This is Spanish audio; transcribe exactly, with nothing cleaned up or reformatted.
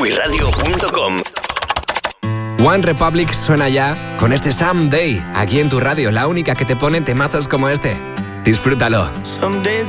kiwi radio punto com. One Republic suena ya con este Someday, aquí en tu radio, la única que te pone temazos como este. Disfrútalo. Some days